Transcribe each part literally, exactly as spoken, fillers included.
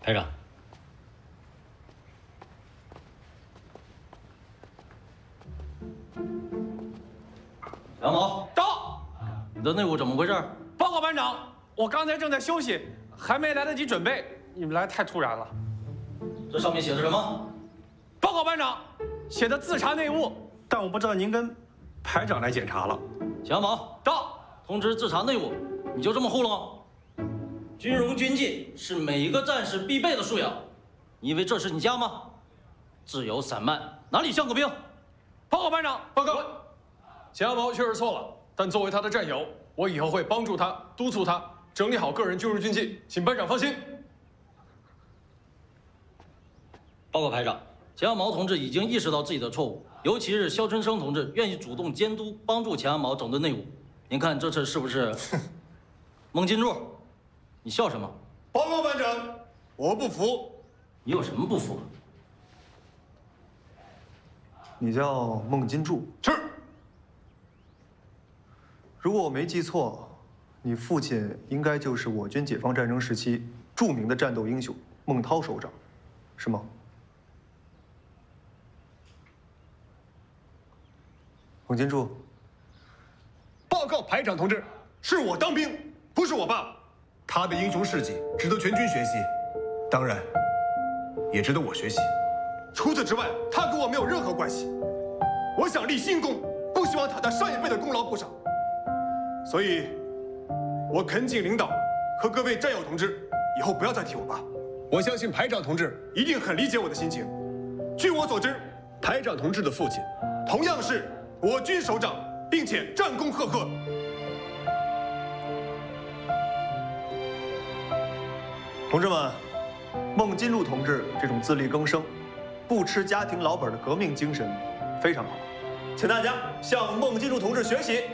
排长。杨某， 到。 你的内务怎么回事？ 报告班长，我刚才正在休息，还没来得及准备，你们来太突然了。 这上面写的什么？ 报告班长，写的自查内务，但我不知道您跟排长来检查了。 杨某， 到。 通知自查内务，你就这么糊弄？军容军纪是每一个战士必备的素养，你以为这是你家吗？自由散漫，哪里像个兵？ 报告班长， 报告，钱阿毛确实错了，但作为他的战友，我以后会帮助他，督促他整理好个人军容军纪，请班长放心。 报告排长，钱阿毛同志已经意识到自己的错误，尤其是肖春生同志愿意主动监督帮助钱阿毛整顿内务。您看这次是不是？孟金柱，你笑什么？ 报告班长，我不服。 你有什么不服？ 你叫孟金柱？ 是。 如果我没记错，你父亲应该就是我军解放战争时期著名的战斗英雄孟涛首长，是吗？孟金柱。 报告排长同志，是我当兵，不是我爸。他的英雄事迹值得全军学习，当然，也值得我学习。除此之外，他跟我没有任何关系。我想立新功，不希望躺在上一辈的功劳簿上。所以，我恳请领导和各位战友同志，以后不要再提我爸。我相信排长同志一定很理解我的心情。据我所知，排长同志的父亲同样是我军首长，并且战功赫赫。 同志们，孟金柱同志这种自力更生、不吃家庭老本的革命精神非常好，请大家向孟金柱同志学习。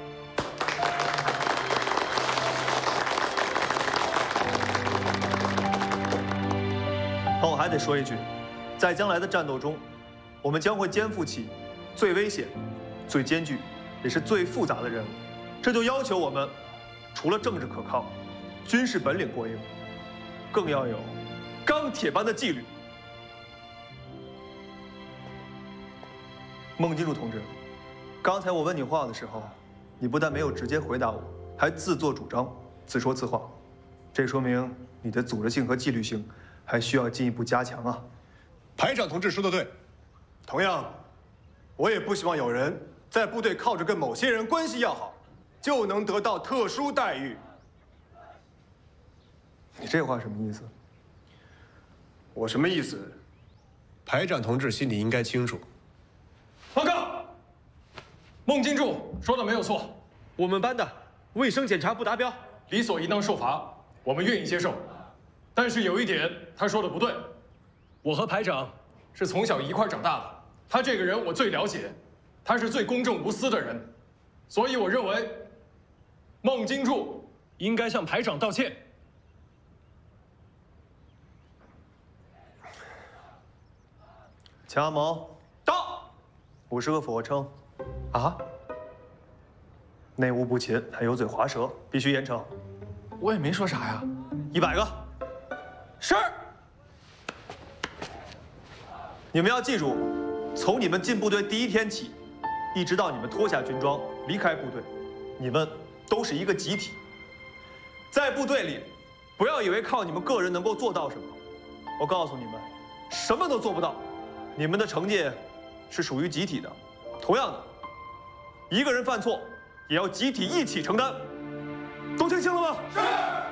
但我还得说一句，在将来的战斗中，我们将会肩负起最危险、最艰巨，也是最复杂的任务。这就要求我们，除了政治可靠、军事本领过硬，更要有钢铁般的纪律。孟金柱同志，刚才我问你话的时候，你不但没有直接回答我，还自作主张、自说自话，这说明你的组织性和纪律性还需要进一步加强啊。 排长同志说得对，同样，我也不希望有人在部队靠着跟某些人关系要好，就能得到特殊待遇。 你这话什么意思？ 我什么意思？排长同志心里应该清楚。 报告，孟金柱说的没有错， 我们班的卫生检查不达标， 理所应当受罚，我们愿意接受。但是有一点，他说的不对。我和排长是从小一块长大的，他这个人我最了解，他是最公正无私的人，所以我认为孟金柱应该向排长道歉。 钱阿毛到。 五十个俯卧撑，啊？内务不勤，还油嘴滑舌，必须严惩。 我也没说啥呀。 一百个。 是。 你们要记住，从你们进部队第一天起，一直到你们脱下军装离开部队，你们都是一个集体。在部队里，不要以为靠你们个人能够做到什么。我告诉你们，什么都做不到。你们的成绩是属于集体的，同样的，一个人犯错也要集体一起承担。都听清了吗？是。